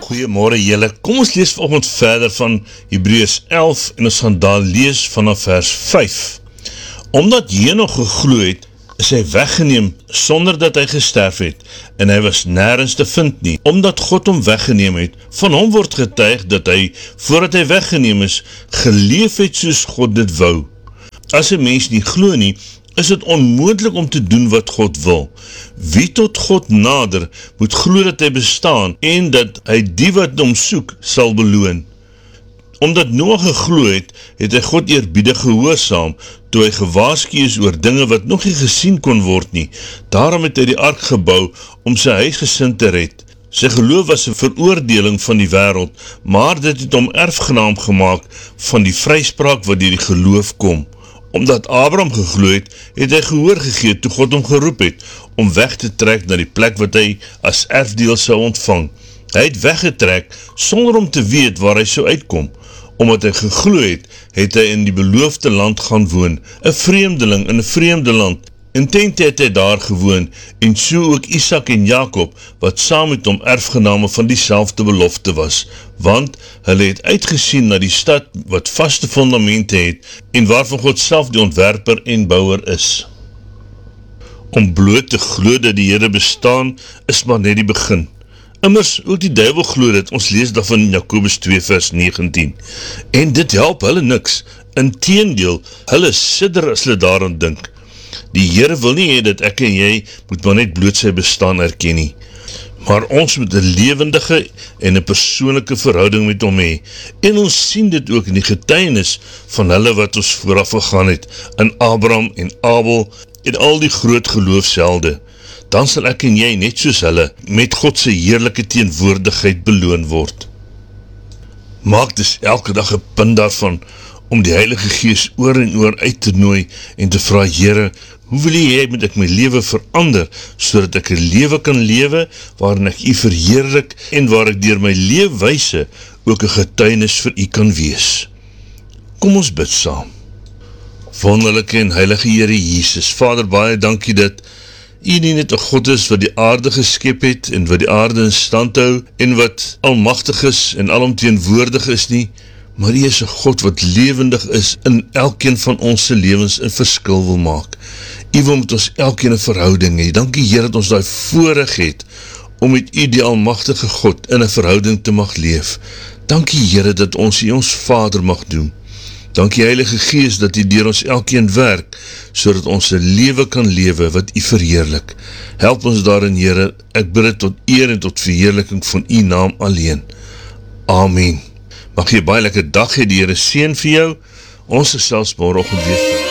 Goeiemôre julle, kom ons lees vanoggend verder van Hebreërs 11 en ons gaan daar lees vanaf vers 5. Omdat Henog geglo het, is hy weggeneem sonder dat hy gesterf het, en hy was nergens te vind nie. Omdat God hom weggeneem het, van hom word getuig dat hy, voordat hy weggeneem is, geleef het soos God dit wou. As 'n mens nie glo nie, is het onmoontlik om te doen wat God wil. Wie tot God nader, moet glo dat hy bestaan, en dat hy die wat hom soek, sal beloon. Omdat Noach geglo het, het hy God eerbiedig gehoorsaam, toe hy gewaarsku is oor dinge wat nog nie gesien kon word nie. Daarom het hy die ark gebou, om sy huisgesin te red. Sy geloof was 'n veroordeling van die wêreld, maar dit het hom erfgenaam gemaak van die vryspraak wat deur die geloof kom. Omdat Abraham geglo het, het hy gehoor gegee toe God hom geroep het, om weg te trek na die plek wat hy as erfdeel sou ontvang. Hy het weggetrek, sonder om te weet waar hy sou uitkom. Omdat hy geglo het, het hy in die beloofde land gaan woon, 'n vreemdeling in 'n vreemde land. Intente het hy daar gewoon, en so ook Isak en Jakob, wat saam met hom erfgename van dieselfde belofte was, want hulle het uitgesien na die stad wat vaste fondamente het, en waarvan God self die ontwerper en bouwer is. Om bloot te glo dat die Here bestaan, is maar net die begin. Immers, ook die duiwel glo dit, ons lees daarvan in Jakobus 2 vers 19. En dit help hulle niks, inteendeel, hulle sidder as hulle daaraan dink. Die Here wil nie hê dat ek en jy moet maar net bloot sy bestaan erken nie. Maar ons moet 'n lewendige en 'n persoonlike verhouding met hom hê. En ons sien dit ook in die getuienis van hulle wat ons vooraf gegaan het, in Abraham en Abel en al die groot geloofshelde. Dan sal ek en jy net soos hulle met God se heerlike teenwoordigheid beloon word. Maak dus elke dag 'n punt daarvan om die Heilige Gees oor en oor uit te nooi en te vra, Here, hoe wil jy moet ek my lewe verander, sodat ek 'n lewe kan lewe, waarin ek U verheerlik en waar ek deur my leefwyse ook 'n getuienis vir U kan wees. Kom ons bid saam. Wonderlike en heilige Here Jesus, Vader, baie dankie dat U nie net 'n God is wat die aarde geskep het en wat die aarde in stand hou en wat almagtig is en alomteenwoordig is nie, maar U is 'n God wat lewendig is in elkeen van ons se lewens 'n verskil wil maak. U wil met ons elkeen 'n verhouding hê. Dankie Here dat ons daai voorreg het om met U die almagtige God in 'n verhouding te mag leef. Dankie Here dat ons U ons Vader mag doen. Dankie Heilige Gees dat U deur ons elkeen werk, sodat ons 'n lewe kan lewe wat U verheerlik. Help ons daarin Here, ek bid dit tot eer en tot verheerliking van U naam alleen. Amen. Mag jy baie lekker dag hê, die Here seën vir jou. Ons gesels môreoggend weer.